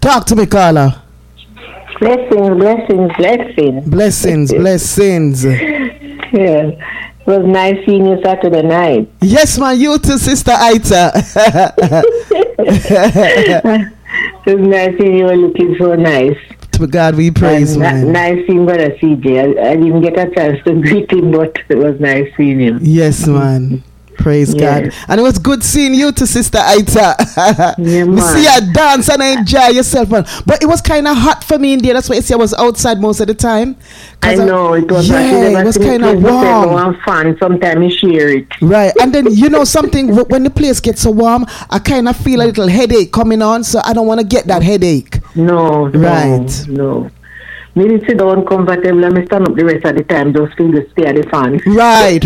Talk to me, Carla. Blessings. Yeah. It was nice seeing you Saturday night. Yes, man. You too, Sister Aita. It was nice seeing you. Were looking so nice. To God we praise, man. Nice seeing Brother CJ. I didn't get a chance to greet him, but it was nice seeing him. Yes, man. Praise God. And it was good seeing you too, Sister Aita. Yeah, man. See you dance and enjoy yourself, man. But it was kind of hot for me in there. That's why you see I was outside most of the time. I know, it was it was kind of warm. Fun. Sometimes you share it. Right. And then, something, when the place gets so warm, I kind of feel a little headache coming on, so I don't want to get that headache. No. Me need to sit down comfortable and me stand up the rest of the time just to stay at the fan. Right.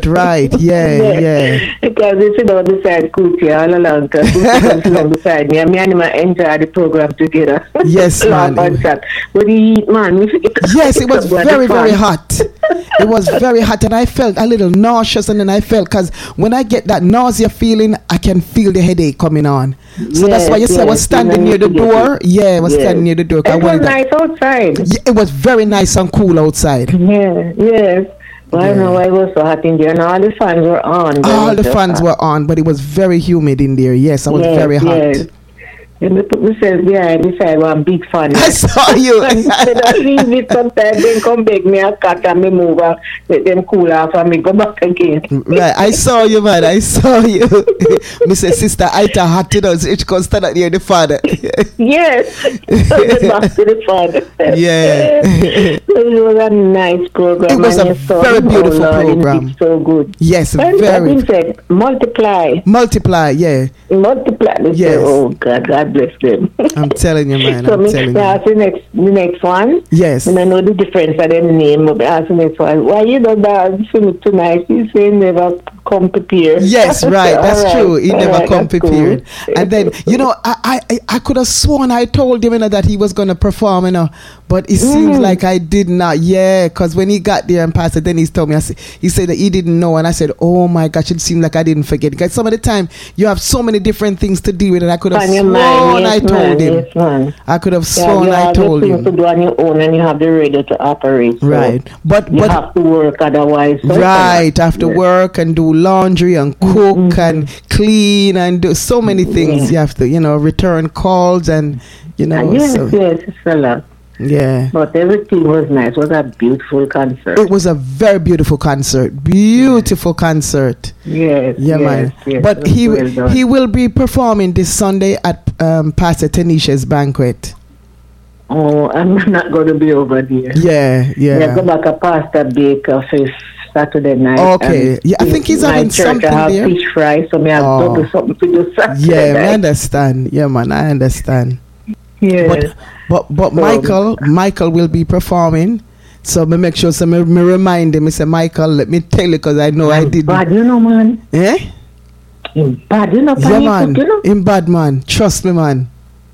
Yeah. Because they sit down beside Coochie all along. Because Coochie comes along beside me. And me and him enjoy the program together. Yes, man. But the heat, man. Yes, it was very, very hot. It was very hot, and I felt a little nauseous, and then I felt, because when I get that nausea feeling, I can feel the headache coming on. So that's why you see I was standing near the door. Yeah, I was standing near the door. It was nice outside. Yeah, it was very nice and cool outside. Yes. Well, I don't know why it was so hot in there. And all the fans were on. All the fans were on, but it was very humid in there. Yes, I was very hot. Yes. And they put themselves behind the side. I'm a big fan. I saw you. And I leave it sometimes. Then come back me a cut and me move and let them cool off and me go back again. Right. I saw you, man. I saw you. Me say, Sister Aita had to know. She can stand near the father. Yes. Back to the father. Yeah. It was a nice program. It was a very beautiful program. It's so good. Yes, and very. Said, multiply. Yeah. Multiply. Yes. Oh, God bless them. I'm telling you, man. So I'm telling you. Ask the next one. Yes. And I know the difference of the name, but ask the next one. Why you don't dance for me tonight? You say never come prepared. Yes, right. That's true. He never come prepared. Cool. And then, I could have sworn I told him that he was going to perform, but it seems like I did not. Yeah, because when he got there and passed it, then he told me, he said that he didn't know. And I said, oh my gosh, it seemed like I didn't forget. Because some of the time, you have so many different things to deal with, and I could have sworn I told him. Yes, I could have sworn I told him. You have to do on your own, and you have the radio to operate. So right. But you have to work otherwise. So right. I have to work and do laundry and cook and clean and do so many things. You have to, return calls and, Yes, it's a lot. Yeah. But everything was nice. It was a beautiful concert. It was a very beautiful concert. Beautiful concert. Yes. Yeah, man. Yes, but he will be performing this Sunday at Pastor Tanisha's banquet. Oh, I'm not going to be over there. Yeah. Go back to Pastor Baker for Saturday night. Okay. Yeah, I think he's having something I have there. Fish fry, so I have double something to do Saturday night. I understand. Yeah, man, I understand. Yeah. But Michael will be performing. So me make sure me remind him. I say, Michael, let me tell you, because I know I did. Bad, man. Eh? In bad, man. In bad, man. Trust me, man.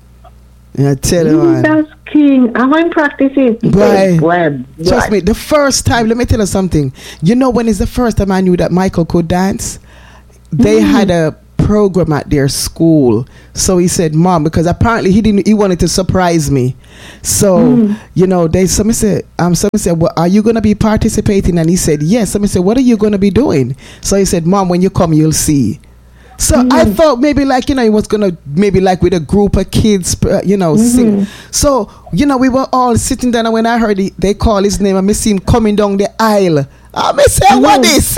Yeah, tell you, man. That's king. I want practicing. Boy, trust me. The first time, let me tell you something. When it's the first time I knew that Michael could dance, they had a program at their school. So he said, Mom, because apparently he wanted to surprise me. So they said, well, are you going to be participating? And he said, yes. So I said, what are you going to be doing? So he said, Mom, when you come, you'll see. So I thought maybe he was going to with a group of kids, sing. So, we were all sitting down, and when I heard they call his name, I see him coming down the aisle. I say, what is?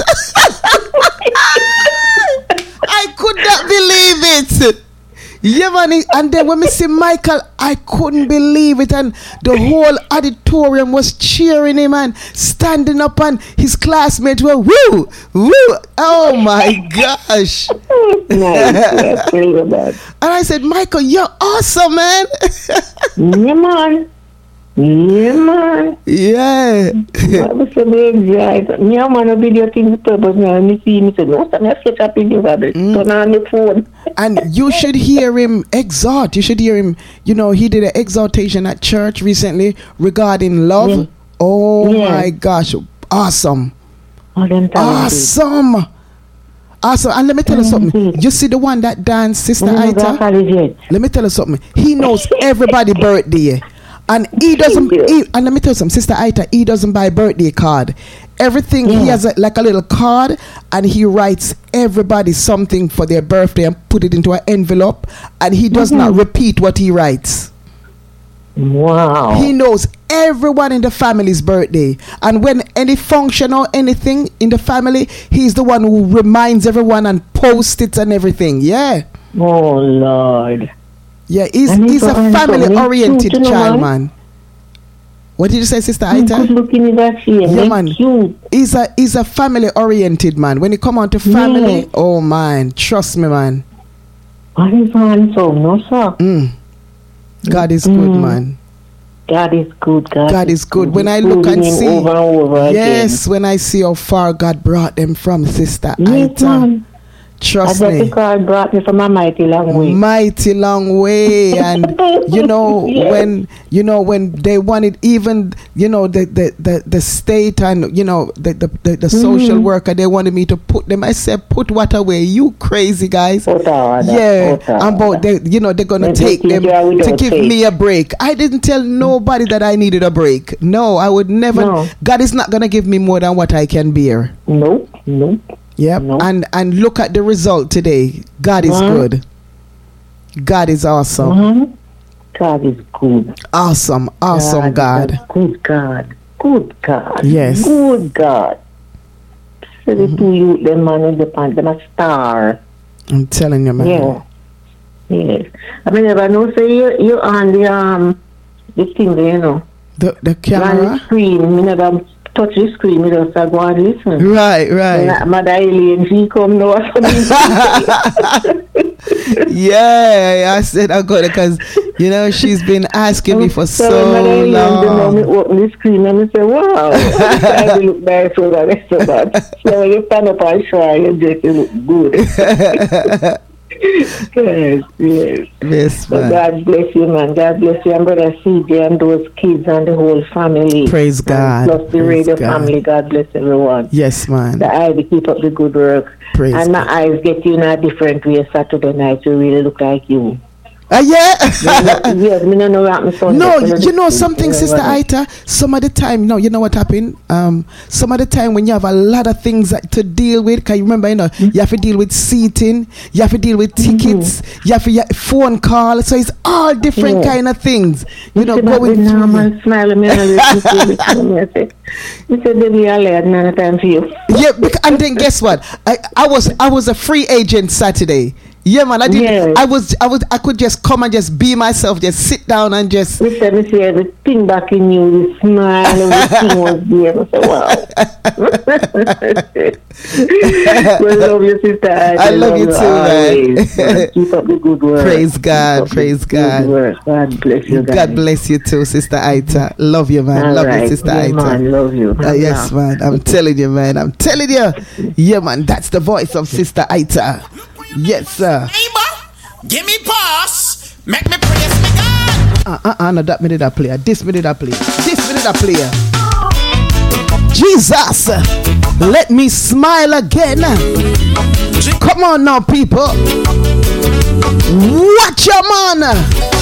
I could not believe it. Yeah, man. And then when we see Michael, I couldn't believe it. And the whole auditorium was cheering him and standing up, and his classmates were woo, woo. Oh my gosh. Nice. And I said, Michael, you're awesome, man. Yeah, man. Yeah. I was so excited. Yeah, man, I video things purpose now. And see me say, no, I'm sketch up in your rabbit. Turn on the phone. And you should hear him exhort. You should hear him. He did an exhortation at church recently regarding love. Yeah. Oh my gosh. Awesome. Awesome. Awesome. And let me tell you something. You see the one that danced, Sister Ita? Let me tell you something. He knows everybody's birthday. And he doesn't, and let me tell you something, Sister Ita, he doesn't buy birthday card. Everything, he has like a little card, and he writes everybody something for their birthday and put it into an envelope, and he does not repeat what he writes. Wow. He knows everyone in the family's birthday, and when any function or anything in the family, he's the one who reminds everyone and posts it and everything. Yeah. Oh Lord. Yeah, he's a family-oriented child, man. What did you say, Sister Ita? Good looking in that here. Yeah, man. Cute. He's a family-oriented man. When you come on to family, oh man, trust me, man. What is handsome, no sir? God is good, man. God is good. God is good. When I look and see, yes, when I see how far God brought them from, Sister Ita. Man. Trust me. God brought me from a mighty long way. Mighty long way. And you know, when they wanted, even the state and the social worker, they wanted me to put them. I said, put what away? You crazy guys. They're gonna take them to give me a break. I didn't tell nobody that I needed a break. No, I would never. No. God is not gonna give me more than what I can bear. Nope. Yep. No. And look at the result today. God is good. God is awesome. God is good. Awesome God. Good God. Yes. Good God. So the two youth, them man in the pants, them a star. I'm telling you, man. Yeah. Yes. I mean, if I know, say you on the thing there, The camera? On the screen, me never touch the screen, me just go and listen. Right. Mother Eileen, she come now. Yeah, I said I got it because, she's been asking me for so long. Me open the screen and I say, wow, I look nice over there so bad. So when you stand up and try, you just look good. Yes, man. God bless you, man. God bless you, and Brother CJ and those kids and the whole family. Praise God. Plus the radio family. God bless everyone. Yes, man. The eyes keep up the good work. Praise and God. My eyes get you in a different way Saturday night to really look like you. Yeah. Yes, me no wrap my son. No, something, Sister Ita. Some of the time, you know what happened? Some of the time when you have a lot of things to deal with, can you remember? You have to deal with seating, you have to deal with tickets, you have to phone call. So it's all different kind of things. Going normal smile. Me said, "Baby, I had none of time for you." Yeah, and then guess what? I was a free agent Saturday. Yeah, man, I did. Yes. I could just come and just be myself, just sit down and just. Me see everything back in you, the smile, everything was there. I said, wow. We love you, sister. I love you too, man. Keep up the good work. Praise God. God bless you, guys. God bless you too, Sister Ita. Love you, man. All love right. you, Sister Ita. Man, love you. Yes, man. I'm telling you, man. Yeah, man. That's the voice of Sister Ita. Yes, sir. Neighbor, give me pass. Make me praise me God. No, that minute I play. This minute I play. Jesus, let me smile again. Come on now, people. Watch your man.